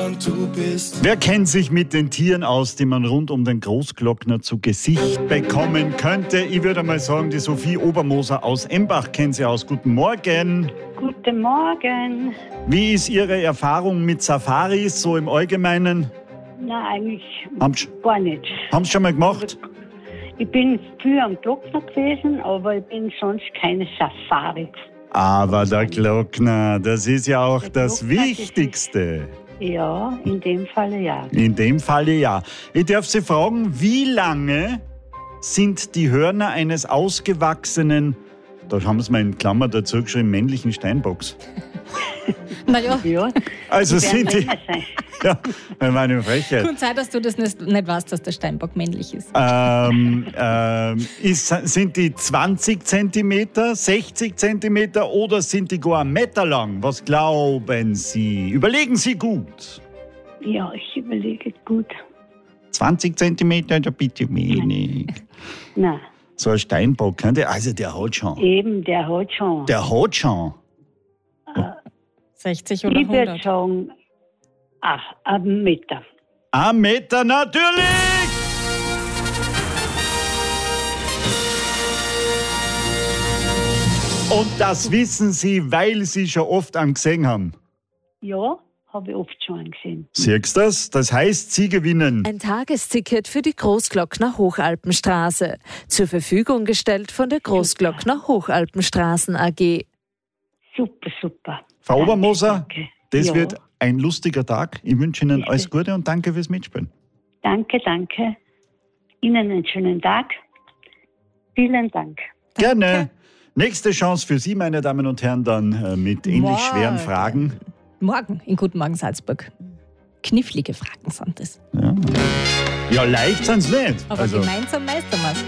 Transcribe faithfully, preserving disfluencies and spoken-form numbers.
und du bist. Wer kennt sich mit den Tieren aus, die man rund um den Großglockner zu Gesicht bekommen könnte? Ich würde mal sagen, die Sophie Obermoser aus Embach kennt sie aus. Guten Morgen. Guten Morgen. Wie ist Ihre Erfahrung mit Safaris so im Allgemeinen? Nein, eigentlich Haben's, gar nicht. haben Sie schon mal gemacht? Ich bin früher am Glockner gewesen, aber ich bin sonst keine Safari. Aber der Glockner, das ist ja auch Der das Glockner, das Wichtigste. Ja, in dem Falle ja. In dem Falle ja. Ich darf Sie fragen, wie lange sind die Hörner eines ausgewachsenen, da haben Sie mal in Klammer dazu geschrieben, männlichen Steinbocks? Naja, Ja, Also die sind werden die, länger sein. ja, wenn man eine Frechheit. kann sein, dass du das nicht, nicht weißt, dass der Steinbock männlich ist. Ähm, ähm, ist, sind die zwanzig Zentimeter, sechzig Zentimeter oder sind die gar einen Meter lang? Was glauben Sie? Überlegen Sie gut. Ja, ich überlege gut. zwanzig Zentimeter oder bitte wenig? Na, So ein Steinbock, ne? Der- also der hat schon. eben, der hat schon. Der hat schon. sechzig oder ich würde hundert. sagen, ach, einen Meter. Ein Meter natürlich! Und das wissen Sie, weil Sie schon oft einen gesehen haben. Ja, habe ich oft schon angesehen. Siehst du das? Das heißt, Sie gewinnen. Ein Tagesticket für die Großglockner Hochalpenstraße. Zur Verfügung gestellt von der Großglockner Hochalpenstraßen A G. Super, super. Frau Danke, Obermoser, danke. das Ja. wird ein lustiger Tag. Ich wünsche Ihnen Bitte. alles Gute und danke fürs Mitspielen. Danke, danke. Ihnen einen schönen Tag. Vielen Dank. Gerne. Nächste Chance für Sie, meine Damen und Herren, dann äh, mit ähnlich Morgen. schweren Fragen. Morgen in Guten Morgen Salzburg. Knifflige Fragen sind das. Ja, ja leicht sind es nicht. Aber gemeinsam meistern wir es.